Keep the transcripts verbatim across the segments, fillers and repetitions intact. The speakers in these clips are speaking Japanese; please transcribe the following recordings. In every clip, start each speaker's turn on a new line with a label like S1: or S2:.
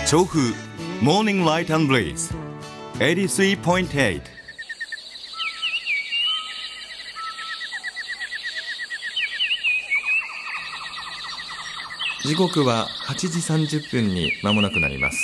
S1: 調布モーニングライト&ブレイズ エイティスリーポイントエイト。
S2: 時刻ははちじさんじゅっぷんに間もなくなります。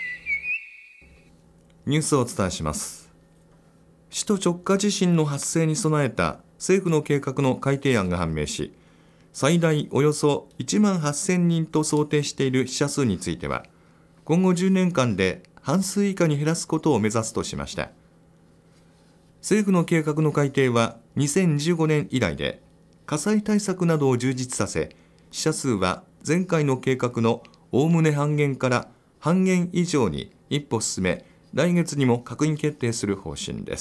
S2: ニュースをお伝えします。首都直下地震の発生に備えた政府の計画の改定案が判明し、最大およそいちまんはっせんにんと想定している死者数については、今後じゅうねんかんで半数以下に減らすことを目指すとしました。政府の計画の改定はにせんじゅうごねん以来で、火災対策などを充実させ、死者数は前回の計画のおおむね半減から半減以上に一歩進め、来月にも閣議決定する方針です。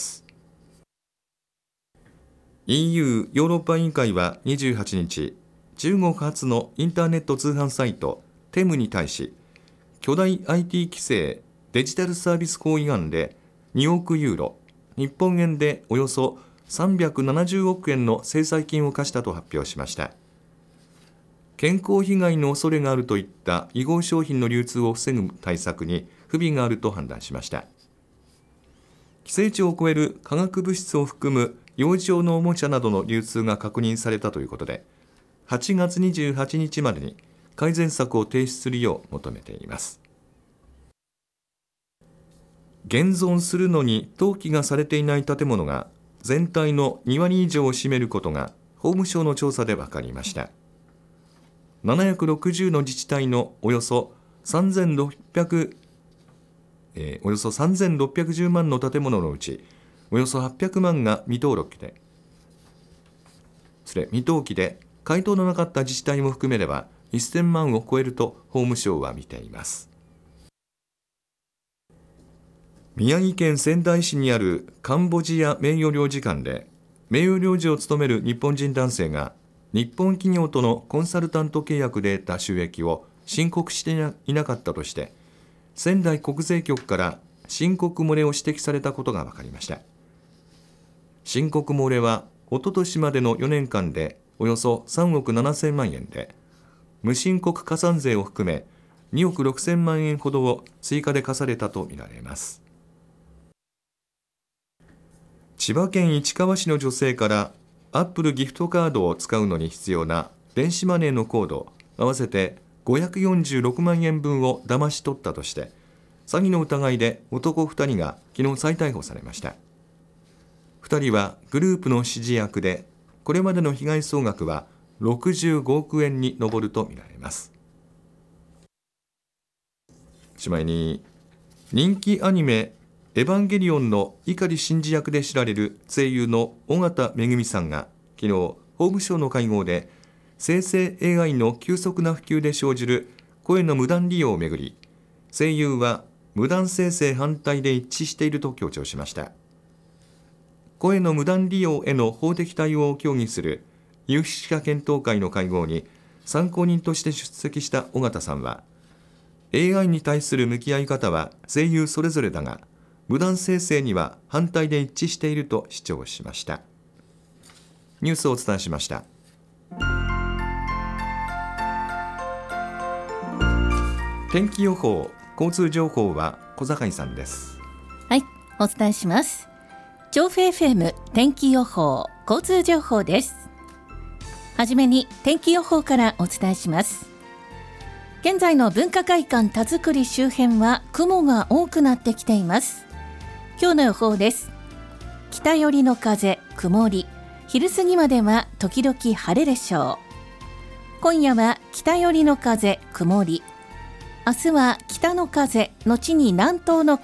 S2: イーユー ヨーロッパ委員会はにじゅうはちにち、中国発のインターネット通販サイトテムに対し、巨大 アイティー 規制デジタルサービス法違反でにおくユーロ、日本円でおよそさんびゃくななじゅうおくえんの制裁金を課したと発表しました。健康被害の恐れがあるといった違法商品の流通を防ぐ対策に不備があると判断しました。規制値を超える化学物質を含む幼児用のおもちゃなどの流通が確認されたということで、はちがつにじゅうはちにちまでに改善策を提出するよう求めています。現存するのに登記がされていない建物が全体のにわり以上を占めることが法務省の調査で分かりました。ななひゃくろくじゅうの自治体のおよそさんぜんろっぴゃく、えー、およそさんぜんろっぴゃくじゅうまんの建物のうち、およそはっぴゃくまんが未登録で、それ未登記で回答のなかった自治体も含めればせんまんを超えると法務省は見ています。宮城県仙台市にあるカンボジア名誉領事館で名誉領事を務める日本人男性が日本企業とのコンサルタント契約で得た収益を申告していなかったとして、仙台国税局から申告漏れを指摘されたことが分かりました。申告漏れはおととしまでのよねんかんでおよそさんおくななせんまんえんで、無申告加算税を含めにおくろくせんまんえんほどを追加で課されたとみられます。千葉県市川市の女性からアップルギフトカードを使うのに必要な電子マネーのコード合わせてごひゃくよんじゅうろくまんえんぶんを騙し取ったとして詐欺の疑いで男ふたりが昨日再逮捕されました。ふたりはグループの指示役で、これまでの被害総額はろくじゅうごおくえんに上るとみられます。しまいに、人気アニメエヴァンゲリオンの碇シンジ役で知られる声優の尾形めぐみさんが昨日法務省の会合で、生成 エーアイ の急速な普及で生じる声の無断利用をめぐり、声優は無断生成反対で一致していると強調しました。声の無断利用への法的対応を協議する有識者検討会の会合に参考人として出席した尾形さんは、 エーアイ に対する向き合い方は声優それぞれだが、無断生成には反対で一致していると主張しました。ニュースをお伝えしました。天気予報、交通情報は小坂井さんです。
S3: はい、お伝えします。調布 エフエム 天気予報、交通情報です。はじめに天気予報からお伝えします。現在の文化会館田作周辺は雲が多くなってきています。今日の予報です。北寄りの風、曇り、昼過ぎまでは時々晴れでしょう。今夜は北寄りの風、曇り、明日は北の風、後に南東の風